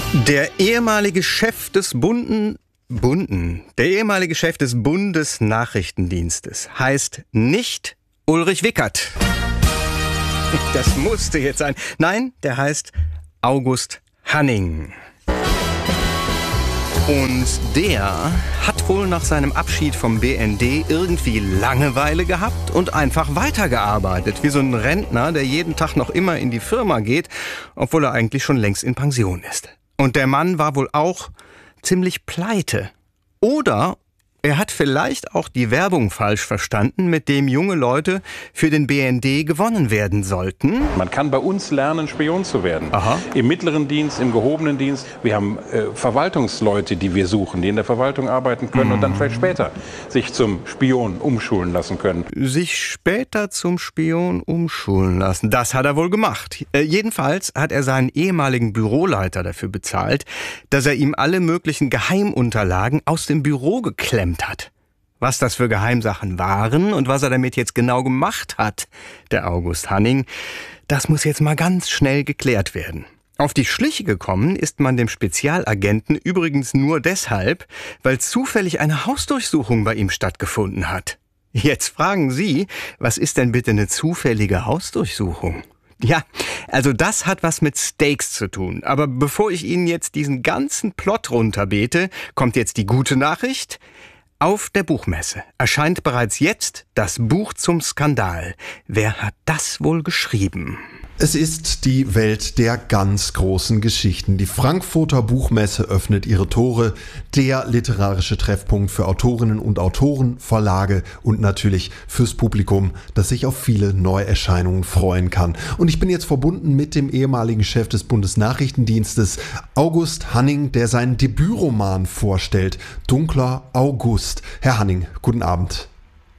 Der ehemalige Chef des Bundesnachrichtendienstes heißt nicht Ulrich Wickert. Das musste jetzt sein. Nein, der heißt August Hanning. Und der hat wohl nach seinem Abschied vom BND irgendwie Langeweile gehabt und einfach weitergearbeitet. Wie so ein Rentner, der jeden Tag noch immer in die Firma geht, obwohl er eigentlich schon längst in Pension ist. Und der Mann war wohl auch ziemlich pleite. Oder er hat vielleicht auch die Werbung falsch verstanden, mit dem junge Leute für den BND gewonnen werden sollten. Man kann bei uns lernen, Spion zu werden. Aha. Im mittleren Dienst, im gehobenen Dienst. Wir haben Verwaltungsleute, die wir suchen, die in der Verwaltung arbeiten können und dann vielleicht später sich zum Spion umschulen lassen können. Sich später zum Spion umschulen lassen. Das hat er wohl gemacht. Jedenfalls hat er seinen ehemaligen Büroleiter dafür bezahlt, dass er ihm alle möglichen Geheimunterlagen aus dem Büro geklemmt hat. Was das für Geheimsachen waren und was er damit jetzt genau gemacht hat, der August Hanning, das muss jetzt mal ganz schnell geklärt werden. Auf die Schliche gekommen ist man dem Spezialagenten übrigens nur deshalb, weil zufällig eine Hausdurchsuchung bei ihm stattgefunden hat. Jetzt fragen Sie, was ist denn bitte eine zufällige Hausdurchsuchung? Ja, also das hat was mit Steaks zu tun. Aber bevor ich Ihnen jetzt diesen ganzen Plot runterbete, kommt jetzt die gute Nachricht. Auf der Buchmesse erscheint bereits jetzt das Buch zum Skandal. Wer hat das wohl geschrieben? Es ist die Welt der ganz großen Geschichten. Die Frankfurter Buchmesse öffnet ihre Tore. Der literarische Treffpunkt für Autorinnen und Autoren, Verlage und natürlich fürs Publikum, das sich auf viele Neuerscheinungen freuen kann. Und ich bin jetzt verbunden mit dem ehemaligen Chef des Bundesnachrichtendienstes, August Hanning, der seinen Debütroman vorstellt. Dunkler August. Herr Hanning, guten Abend.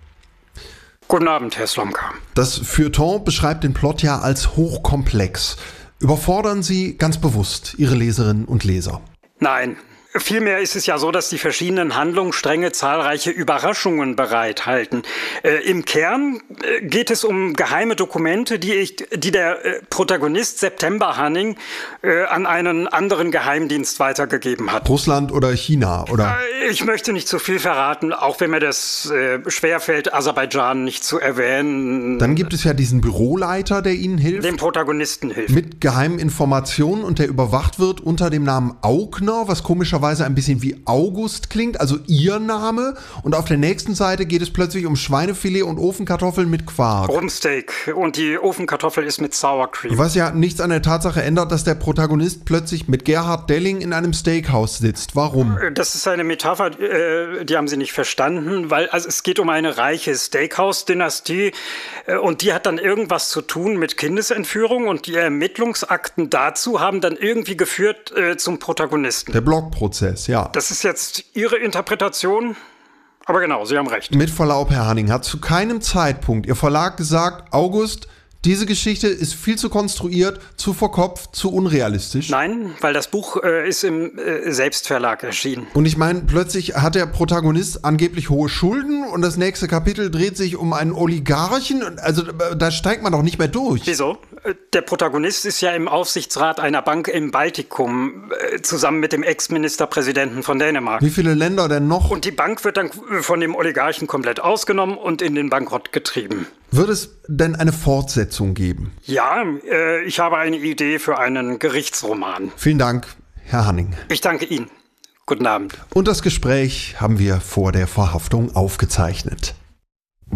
Guten Abend, Herr Slomka. Das Feuilleton beschreibt den Plot ja als hochkomplex. Überfordern Sie ganz bewusst Ihre Leserinnen und Leser? Nein. Vielmehr ist es ja so, dass die verschiedenen Handlungsstränge zahlreiche Überraschungen bereithalten. Im Kern geht es um geheime Dokumente, die der Protagonist September Hanning an einen anderen Geheimdienst weitergegeben hat. Russland oder China, oder? Ich möchte nicht zu viel verraten, auch wenn mir das schwerfällt, Aserbaidschan nicht zu erwähnen. Dann gibt es ja diesen Büroleiter, der Ihnen hilft. Dem Protagonisten hilft. Mit geheimen Informationen und der überwacht wird unter dem Namen Augner, was komischerweise ein bisschen wie August klingt, also Ihr Name. Und auf der nächsten Seite geht es plötzlich um Schweinefilet und Ofenkartoffeln mit Quark. Rumsteak. Und die Ofenkartoffel ist mit Sour Cream. Was ja nichts an der Tatsache ändert, dass der Protagonist plötzlich mit Gerhard Delling in einem Steakhouse sitzt. Warum? Das ist eine Metapher, die haben Sie nicht verstanden, weil es geht um eine reiche Steakhouse-Dynastie und die hat dann irgendwas zu tun mit Kindesentführung und die Ermittlungsakten dazu haben dann irgendwie geführt zum Protagonisten. Der Blogprozess, ja. Das ist jetzt Ihre Interpretation, aber genau, Sie haben recht. Mit Verlaub, Herr Hanning, hat zu keinem Zeitpunkt Ihr Verlag gesagt, August, diese Geschichte ist viel zu konstruiert, zu verkopft, zu unrealistisch? Nein, weil das Buch ist im Selbstverlag erschienen. Und ich meine, plötzlich hat der Protagonist angeblich hohe Schulden und das nächste Kapitel dreht sich um einen Oligarchen. Also da steigt man doch nicht mehr durch. Wieso? Der Protagonist ist ja im Aufsichtsrat einer Bank im Baltikum, zusammen mit dem Ex-Ministerpräsidenten von Dänemark. Wie viele Länder denn noch? Und die Bank wird dann von dem Oligarchen komplett ausgenommen und in den Bankrott getrieben. Wird es denn eine Fortsetzung geben? Ja, ich habe eine Idee für einen Gerichtsroman. Vielen Dank, Herr Hanning. Ich danke Ihnen. Guten Abend. Und das Gespräch haben wir vor der Verhaftung aufgezeichnet.